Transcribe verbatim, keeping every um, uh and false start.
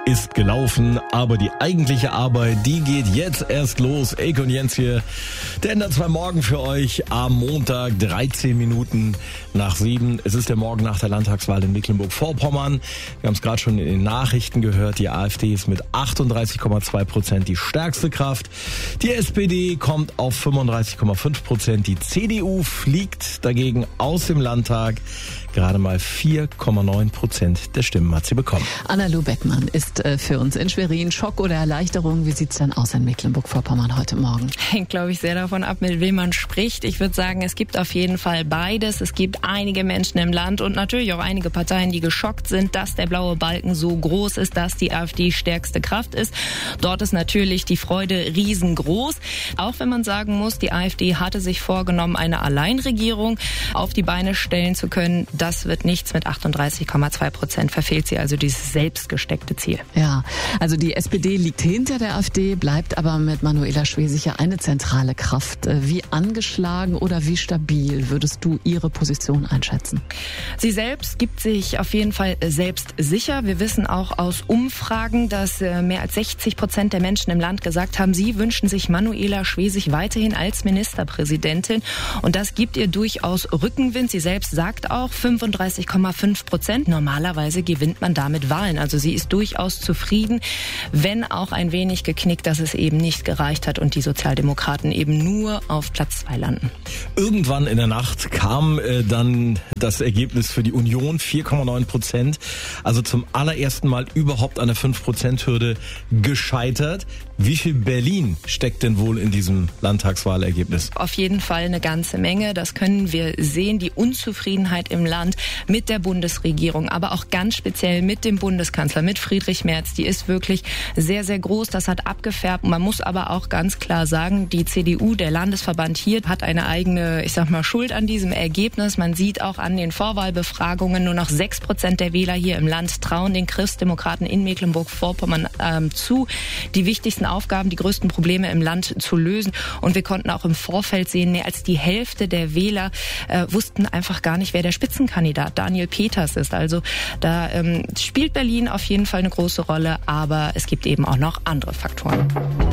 ist gelaufen, aber die eigentliche Arbeit, die geht jetzt erst los. Eke und Jens hier, der N D R zwei Morgen für euch am Montag, dreizehn Minuten nach sieben. Es ist der Morgen nach der Landtagswahl in Mecklenburg-Vorpommern. Wir haben es gerade schon in den Nachrichten gehört, die AfD ist mit achtunddreißig Komma zwei Prozent die stärkste Kraft. Die S P D kommt auf fünfunddreißig Komma fünf Prozent. Die C D U fliegt dagegen aus dem Landtag. Gerade mal vier Komma neun Prozent der Stimmen hat sie bekommen. Anna-Lu Beckmann ist äh, für uns in Schwerin. Schock oder Erleichterung? Wie sieht's denn aus in Mecklenburg-Vorpommern heute Morgen? Hängt, glaube ich, sehr davon ab, mit wem man spricht. Ich würde sagen, es gibt auf jeden Fall beides. Es gibt einige Menschen im Land und natürlich auch einige Parteien, die geschockt sind, dass der blaue Balken so groß ist, dass die AfD stärkste Kraft ist. Dort ist natürlich die Freude riesengroß. Auch wenn man sagen muss, die AfD hatte sich vorgenommen, eine Alleinregierung auf die Beine stellen zu können. Das wird nichts. Mit achtunddreißig Komma zwei Prozent verfehlt sie also dieses selbstgesteckte Ziel. Ja, also die S P D liegt hinter der AfD, bleibt aber mit Manuela Schwesig ja eine zentrale Kraft. Wie angeschlagen oder wie stabil würdest du ihre Position einschätzen? Sie selbst gibt sich auf jeden Fall selbst sicher. Wir wissen auch aus Umfragen, dass mehr als sechzig Prozent der Menschen im Land gesagt haben, sie wünschen sich Manuela Schwesig weiterhin als Ministerpräsidentin. Und das gibt ihr durchaus Rückenwind. Sie selbst sagt auch, fünfunddreißig Komma fünf Prozent. Normalerweise gewinnt man damit Wahlen. Also sie ist durchaus zufrieden, wenn auch ein wenig geknickt, dass es eben nicht gereicht hat und die Sozialdemokraten eben nur auf Platz zwei landen. Irgendwann in der Nacht kam äh, dann das Ergebnis für die Union, vier Komma neun Prozent. Also zum allerersten Mal überhaupt an der fünf Prozent Hürde gescheitert. Wie viel Berlin steckt denn wohl in diesem Landtagswahlergebnis? Auf jeden Fall eine ganze Menge. Das können wir sehen. Die Unzufriedenheit im Land mit der Bundesregierung, aber auch ganz speziell mit dem Bundeskanzler, mit Friedrich Merz, die ist wirklich sehr, sehr groß. Das hat abgefärbt. Man muss aber auch ganz klar sagen, die C D U, der Landesverband hier, hat eine eigene, ich sag mal, Schuld an diesem Ergebnis. Man sieht auch an den Vorwahlbefragungen, nur noch sechs Prozent der Wähler hier im Land trauen den Christdemokraten in Mecklenburg-Vorpommern ähm, zu, die wichtigsten Aufgaben, die größten Probleme im Land zu lösen. Und wir konnten auch im Vorfeld sehen, mehr als die Hälfte der Wähler äh, wussten einfach gar nicht, wer der Spitzenkandidat Daniel Peters ist. Also da ähm, spielt Berlin auf jeden Fall eine große Rolle, aber es gibt eben auch noch andere Faktoren.